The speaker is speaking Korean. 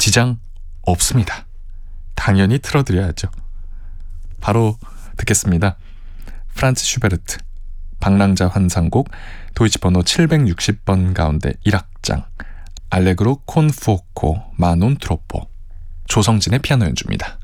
지장 없습니다. 당연히 틀어드려야죠. 바로 듣겠습니다. 프란츠 슈베르트 방랑자 환상곡 도이치 번호 760번 가운데 1악장 알레그로 콘 푸오코 마논 트로포 조성진의 피아노 연주입니다.